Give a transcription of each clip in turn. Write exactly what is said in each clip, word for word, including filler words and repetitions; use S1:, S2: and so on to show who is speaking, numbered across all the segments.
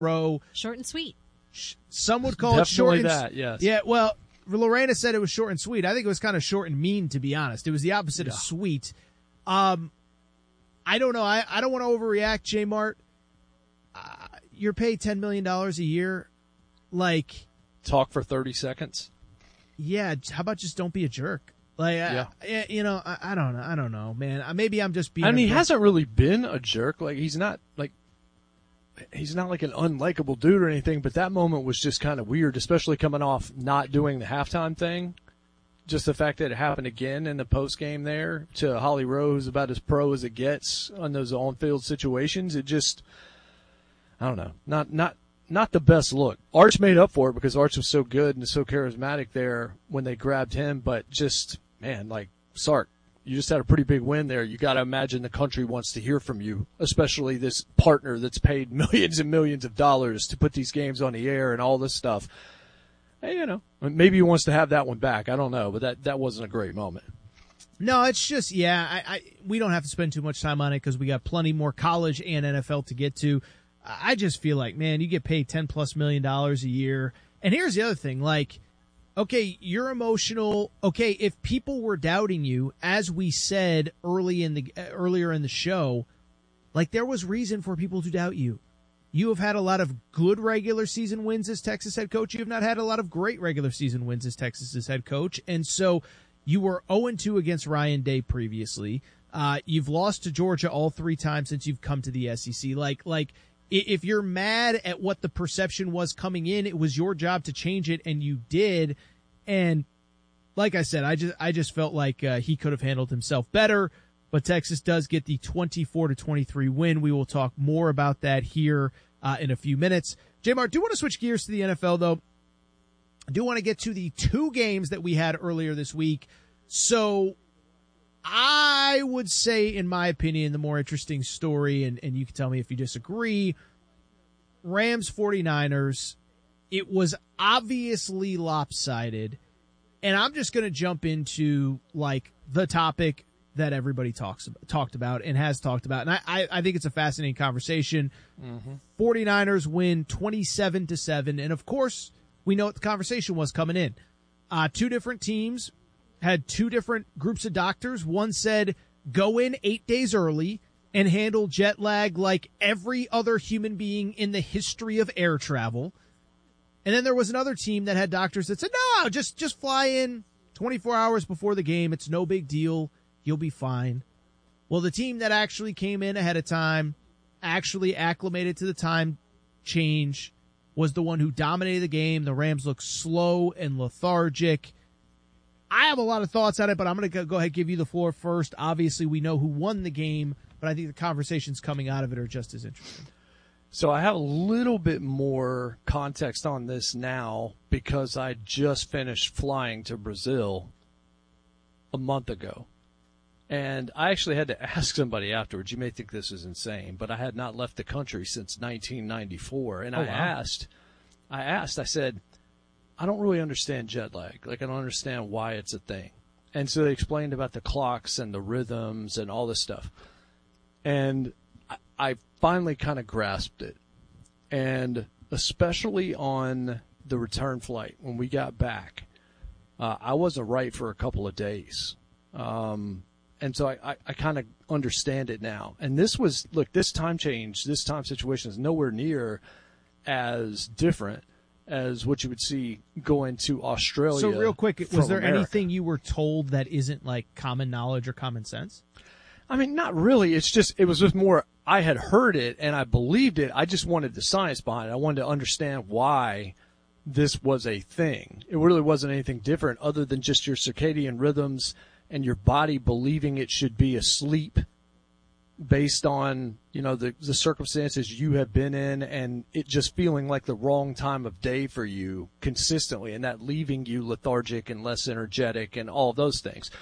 S1: row.
S2: Short and sweet.
S1: Some would call
S3: Definitely
S1: it short and
S3: that, yes.
S1: Yeah, well, Lorena said it was short and sweet. I think it was kind of short and mean, to be honest. It was the opposite
S3: yeah.
S1: of sweet. Um, I don't know. I, I don't want to overreact, J-Mart. Uh, you're paid ten million dollars a year. Like,
S3: talk for thirty seconds.
S1: Yeah, how about just don't be a jerk? Like, yeah. I, you know, I, I don't know. I don't know, man. Maybe I'm just being.
S3: I mean, he hasn't really been a jerk. Like, he's not like he's not like an unlikable dude or anything. But that moment was just kind of weird, especially coming off not doing the halftime thing. Just the fact that it happened again in the post game there to Holly Rose, about as pro as it gets on those on field situations. It just, I don't know, not not. Not the best look. Arch made up for it because Arch was so good and so charismatic there when they grabbed him. But just, man, like, Sark, you just had a pretty big win there. You got to imagine the country wants to hear from you, especially this partner that's paid millions and millions of dollars to put these games on the air and all this stuff. Hey, you know, maybe he wants to have that one back. I don't know, but that, that wasn't a great moment.
S1: No, it's just, yeah, I, I we don't have to spend too much time on it because we got plenty more college and N F L to get to. I just feel like, man, you get paid ten plus million dollars a year. And here's the other thing, like, okay, you're emotional. Okay, if people were doubting you, as we said early in the earlier in the show, like, there was reason for people to doubt you. You have had a lot of good regular season wins as Texas head coach. You have not had a lot of great regular season wins as Texas's head coach. And so you were oh and two against Ryan Day previously. Uh, you've lost to Georgia all three times since you've come to the S E C. Like, like, if you're mad at what the perception was coming in, it was your job to change it, and you did. And like I said, I just I just felt like uh, he could have handled himself better. But Texas does get the twenty-four to twenty-three win. We will talk more about that here uh, in a few minutes. J-Mar, do want to switch gears to the N F L, though. I do want to get to the two games that we had earlier this week. So I would say, in my opinion, the more interesting story, and, and you can tell me if you disagree, Rams 49ers, it was obviously lopsided, and I'm just going to jump into, like, the topic that everybody talks talked about and has talked about, and I, I, I think it's a fascinating conversation. Mm-hmm. 49ers win twenty-seven to seven, and of course, we know what the conversation was coming in. Uh, two different teams had two different groups of doctors. One said, go in eight days early and handle jet lag like every other human being in the history of air travel. And then there was another team that had doctors that said, no, just, just fly in twenty-four hours before the game. It's no big deal. You'll be fine. Well, the team that actually came in ahead of time, actually acclimated to the time change, was the one who dominated the game. The Rams looked slow and lethargic. I have a lot of thoughts on it, but I'm going to go ahead and give you the floor first. Obviously, we know who won the game, but I think the conversations coming out of it are just as interesting.
S3: So I have a little bit more context on this now because I just finished flying to Brazil a month ago. And I actually had to ask somebody afterwards. You may think this is insane, but I had not left the country since nineteen ninety-four. And
S1: oh,
S3: I
S1: wow.
S3: asked, I asked, I said, I don't really understand jet lag. Like, I don't understand why it's a thing. And so they explained about the clocks and the rhythms and all this stuff. And I, I finally kind of grasped it. And especially on the return flight, when we got back, uh, I wasn't right for a couple of days. Um, and so I, I, I kind of understand it now. And this was, look, this time change, this time situation is nowhere near as different as what you would see going to Australia.
S1: So real quick, was there
S3: America.
S1: anything you were told that isn't like common knowledge or common sense?
S3: I mean, not really. It's just, it was just more, I had heard it and I believed it. I just wanted the science behind it. I wanted to understand why this was a thing. It really wasn't anything different other than just your circadian rhythms and your body believing it should be asleep based on, you know, the, the circumstances you have been in, and it just feeling like the wrong time of day for you consistently, and that leaving you lethargic and less energetic and all those things.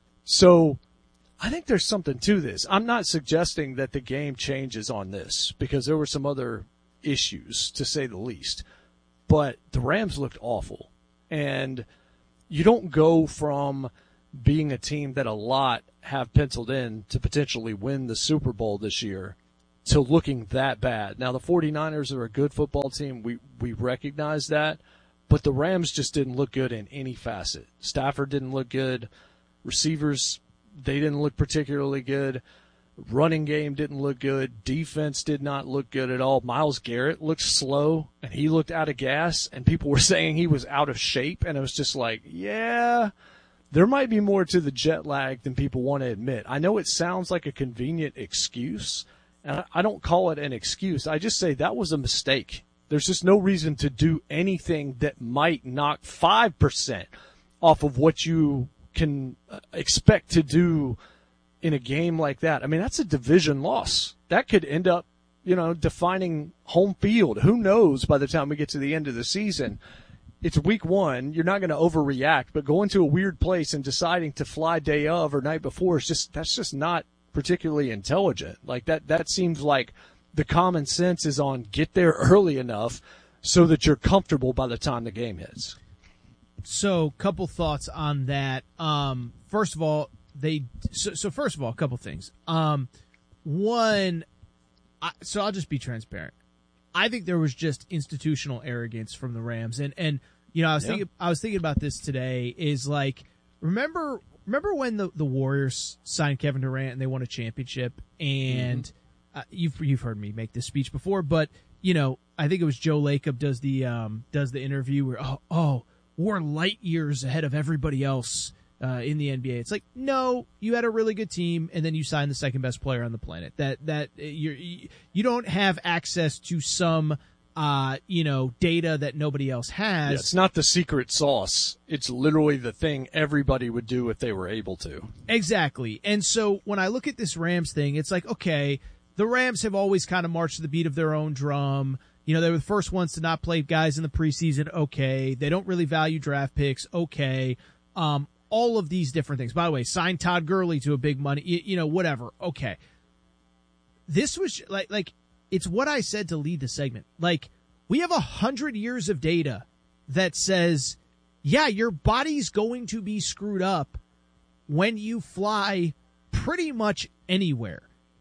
S3: So I think there's something to this. I'm not suggesting that the game changes on this because there were some other issues, to say the least. But the Rams looked awful. And you don't go from being a team that a lot have penciled in to potentially win the Super Bowl this year to looking that bad. Now, the 49ers are a good football team. We, we recognize that. But the Rams just didn't look good in any facet. Stafford didn't look good. Receivers, they didn't look particularly good. Running game didn't look good. Defense did not look good at all. Myles Garrett looked slow, and he looked out of gas, and people were saying he was out of shape, and it was just like, yeah, there might be more to the jet lag than people want to admit. I know it sounds like a convenient excuse, and I don't call it an excuse. I just say that was a mistake. There's just no reason to do anything that might knock five percent off of what you can expect to do in a game like that. I mean, that's a division loss. That could end up, you know, defining home field. Who knows by the time we get to the end of the season? It's week one. You're not going to overreact, but going to a weird place and deciding to fly day of or night before is just, that's just not particularly intelligent. Like that, that seems like the common sense is on get there early enough so that you're comfortable by the time the game hits.
S1: So, couple thoughts on that. Um, first of all, they so, so first of all, a couple things. Um, one, I, so I'll just be transparent. I think there was just institutional arrogance from the Rams, and and you know I was yeah. thinking I was thinking about this today. Is like remember remember when the, the Warriors signed Kevin Durant and they won a championship, and mm-hmm. uh, you've you've heard me make this speech before, but you know I think it was Joe Lacob does the um does the interview where oh oh we're light years ahead of everybody else. Uh, in the N B A, it's like no, you had a really good team, and then you signed the second best player on the planet. That that you you don't have access to some uh, you know data that nobody else has.
S3: Yeah, it's not the secret sauce. It's literally the thing everybody would do if they were able to.
S1: Exactly. And so when I look at this Rams thing, it's like okay, the Rams have always kind of marched to the beat of their own drum. You know, they were the first ones to not play guys in the preseason. Okay, they don't really value draft picks. Okay. Um, all of these different things. By the way, sign Todd Gurley to a big money, you, you know, whatever. Okay. This was like, like, it's what I said to lead the segment. Like, we have a hundred years of data that says, yeah, your body's going to be screwed up when you fly pretty much anywhere.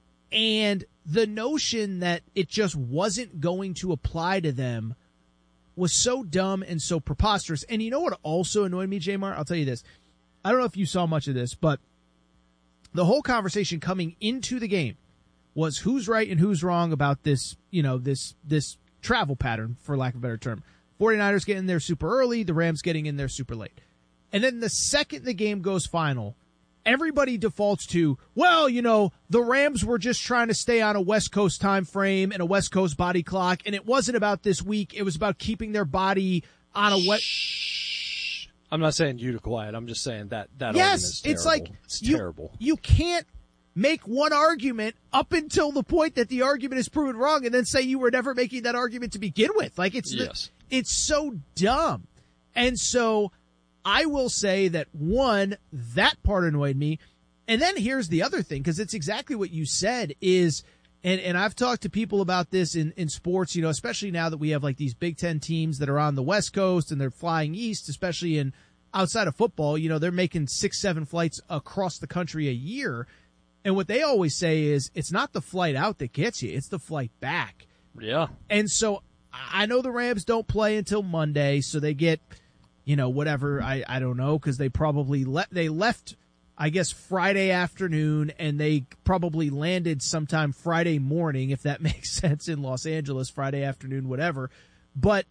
S1: And the notion that it just wasn't going to apply to them was so dumb and so preposterous. And you know what also annoyed me, J-Mar? I'll tell you this. I don't know if you saw much of this, but the whole conversation coming into the game was who's right and who's wrong about this, you know, this this travel pattern, for lack of a better term. 49ers getting there super early, the Rams getting in there super late. And then the second the game goes final, everybody defaults to, well, you know, the Rams were just trying to stay on a West Coast time frame and a West Coast body clock, and it wasn't about this week. It was about keeping their body on a West...
S3: I'm not saying you to quiet. I'm just saying that that
S1: yes,
S3: argument is terrible.
S1: It's like
S3: it's
S1: you,
S3: terrible.
S1: You can't make one argument up until the point that the argument is proven wrong, and then say you were never making that argument to begin with. Like it's
S3: yes.
S1: it's so dumb. And so I will say that one, that part annoyed me, and then here's the other thing, because it's exactly what you said is. And and I've talked to people about this in, in sports, you know, especially now that we have like these Big Ten teams that are on the West Coast and they're flying east, especially in outside of football, you know, they're making six, seven flights across the country a year. And what they always say is it's not the flight out that gets you, it's the flight back.
S3: Yeah.
S1: And so I know the Rams don't play until Monday, so they get, you know, whatever, I, I don't know, because they probably le- they left I guess Friday afternoon, and they probably landed sometime Friday morning, if that makes sense, in Los Angeles, Friday afternoon, whatever. But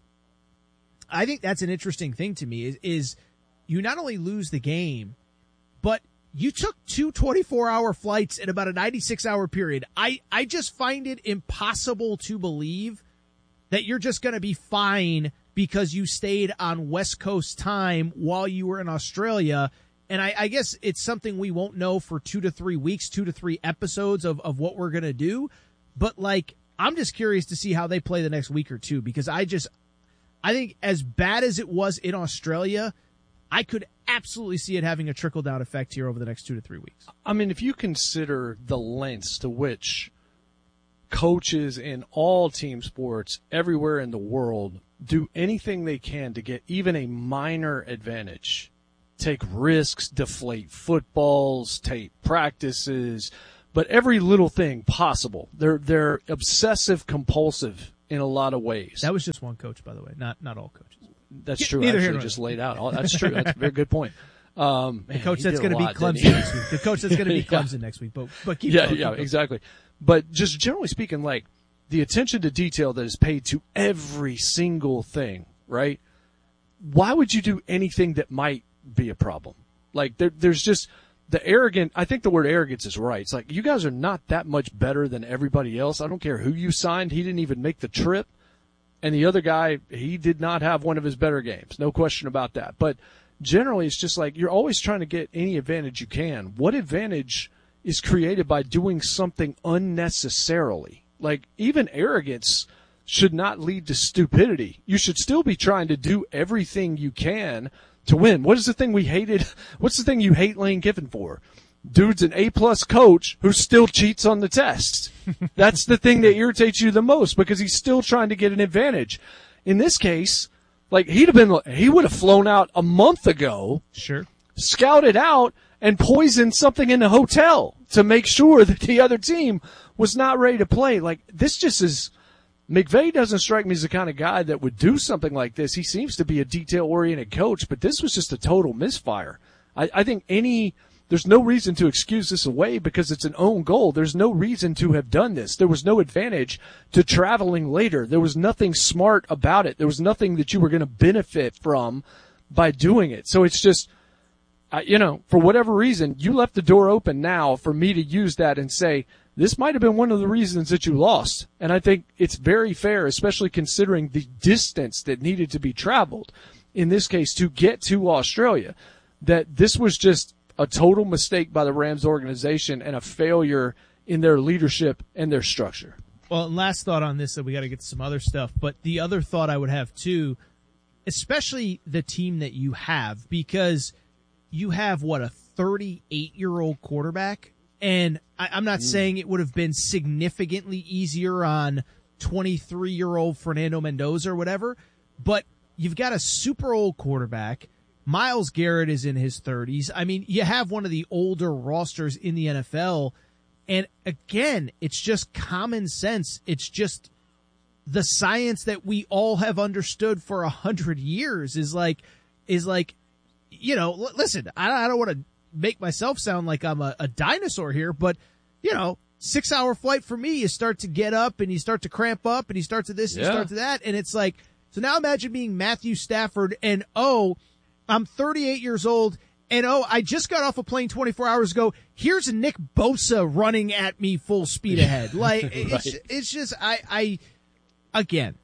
S1: I think that's an interesting thing to me is, is you not only lose the game, but you took two twenty-four hour flights in about a ninety-six hour period. I, I just find it impossible to believe that you're just going to be fine because you stayed on West Coast time while you were in Australia. And I, I guess it's something we won't know for two to three weeks, two to three episodes of, of what we're going to do. But, like, I'm just curious to see how they play the next week or two, because I just – I think as bad as it was in Australia, I could absolutely see it having a trickle-down effect here over the next two to three weeks.
S3: I mean, if you consider the lengths to which coaches in all team sports everywhere in the world do anything they can to get even a minor advantage – take risks, deflate footballs, tape practices, but every little thing possible. They're they're obsessive compulsive in a lot of ways.
S1: That was just one coach, by the way, not not all coaches.
S3: That's true. Neither actually, just laid out. All, that's true. That's a very good point. Um,
S1: the
S3: man,
S1: coach that's going to be Clemson next week. The coach that's going to be Clemson yeah. next week. But but keep
S3: yeah
S1: going,
S3: yeah
S1: keep
S3: exactly. But just generally speaking, like the attention to detail that is paid to every single thing, right? Why would you do anything that might be a problem? Like there, there's just the arrogant. I think the word arrogance is right. It's like you guys are not that much better than everybody else. I don't care who you signed. He didn't even make the trip. And the other guy, he did not have one of his better games. No question about that. But generally, it's just like you're always trying to get any advantage you can. What advantage is created by doing something unnecessarily? Like, even arrogance should not lead to stupidity. You should still be trying to do everything you can to win. What is the thing we hated? What's the thing you hate Lane Kiffin for? Dude's an A-plus coach who still cheats on the test. That's the thing that irritates you the most because he's still trying to get an advantage. In this case, like he'd have been, he would have flown out a month ago,
S1: sure,
S3: scouted out and poisoned something in the hotel to make sure that the other team was not ready to play. Like this just is, McVay doesn't strike me as the kind of guy that would do something like this. He seems to be a detail-oriented coach, but this was just a total misfire. I, I think any, there's no reason to excuse this away because it's an own goal. There's no reason to have done this. There was no advantage to traveling later. There was nothing smart about it. There was nothing that you were going to benefit from by doing it. So it's just, uh, you know, for whatever reason, you left the door open now for me to use that and say, this might have been one of the reasons that you lost. And I think it's very fair, especially considering the distance that needed to be traveled, in this case, to get to Australia, that this was just a total mistake by the Rams organization and a failure in their leadership and their structure.
S1: Well, and last thought on this, that we got to get to some other stuff, but the other thought I would have too, especially the team that you have, because you have, what, a thirty-eight-year-old quarterback? And I, I'm not mm. saying it would have been significantly easier on twenty-three-year-old Fernando Mendoza or whatever, but you've got a super old quarterback. Myles Garrett is in his thirties. I mean, you have one of the older rosters in the N F L. And again, it's just common sense. It's just the science that we all have understood for a hundred years is like, is like, you know, l- listen, I, I don't want to make myself sound like I'm a, a dinosaur here, but you know, six hour flight for me, you start to get up and you start to cramp up and you start to this and
S3: yeah.
S1: you start to that. And it's like, so now imagine being Matthew Stafford and, oh, I'm thirty-eight years old, and oh, I just got off a plane twenty-four hours ago. Here's Nick Bosa running at me full speed ahead. Like, right. it's, it's just, I, I, again,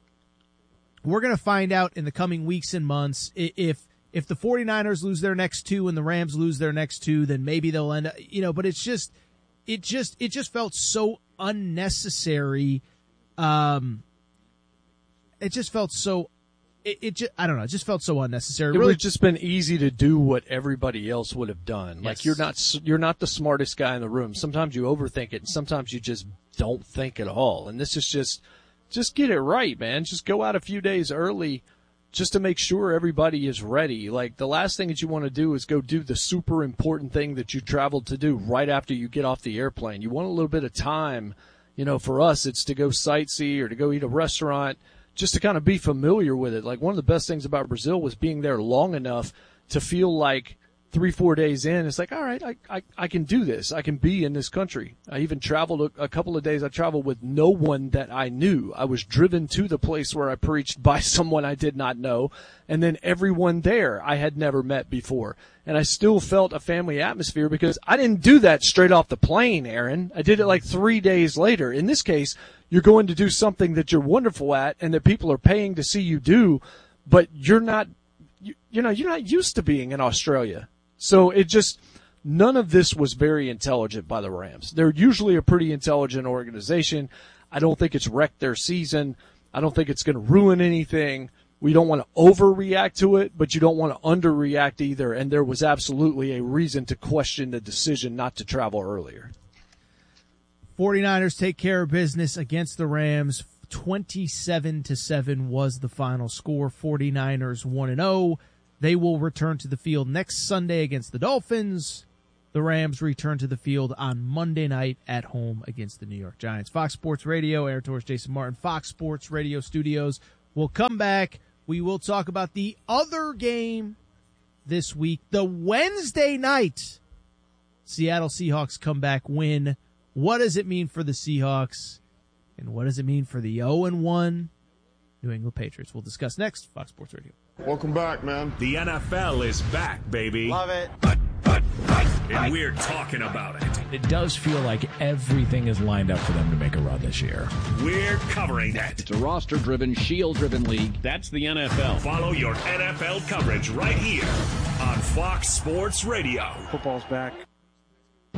S1: we're going to find out in the coming weeks and months if, if the 49ers lose their next two and the Rams lose their next two, then maybe they'll end up, you know, but it's just, it just, it just felt so unnecessary. Um, it just felt so It, it just, I don't know. It just felt so unnecessary.
S3: It
S1: really,
S3: would have just been easy to do what everybody else would have done.
S1: Yes.
S3: Like you're not, you're not the smartest guy in the room. Sometimes you overthink it, and sometimes you just don't think at all. And this is just, just get it right, man. Just go out a few days early, just to make sure everybody is ready. Like the last thing that you want to do is go do the super important thing that you traveled to do right after you get off the airplane. You want a little bit of time. You know, for us, it's to go sightsee or to go eat a restaurant, just to kind of be familiar with it. Like one of the best things about Brazil was being there long enough to feel like three, four days in, it's like, all right, I, I, I can do this. I can be in this country. I even traveled a, a couple of days. I traveled with no one that I knew. I was driven to the place where I preached by someone I did not know. And then everyone there I had never met before. And I still felt a family atmosphere because I didn't do that straight off the plane, Aaron. I did it like three days later. In this case, you're going to do something that you're wonderful at and that people are paying to see you do, but you're not, you, you know, you're not used to being in Australia. So it just, none of this was very intelligent by the Rams. They're usually a pretty intelligent organization. I don't think it's wrecked their season. I don't think it's going to ruin anything. We don't want to overreact to it, but you don't want to underreact either. And there was absolutely a reason to question the decision not to travel earlier.
S1: 49ers take care of business against the Rams. twenty-seven to seven was the final score. 49ers one and oh. They will return to the field next Sunday against the Dolphins. the Rams return to the field on Monday night at home against the New York Giants. Fox Sports Radio, Aaron Torres, Jason Martin, Fox Sports Radio Studios. We'll come back. We will talk about the other game this week, the Wednesday night Seattle Seahawks comeback win. What does it mean for the Seahawks? And what does it mean for the oh and one New England Patriots? We'll discuss next. Fox Sports Radio.
S2: Welcome back, man.
S4: The N F L is back, baby.
S2: Love it.
S4: And we're talking about it.
S5: It does feel like everything is lined up for them to make a run this year.
S4: We're covering it.
S6: It's a roster-driven, shield-driven league.
S4: That's the N F L. Follow your N F L coverage right here on Fox Sports Radio.
S3: Football's back.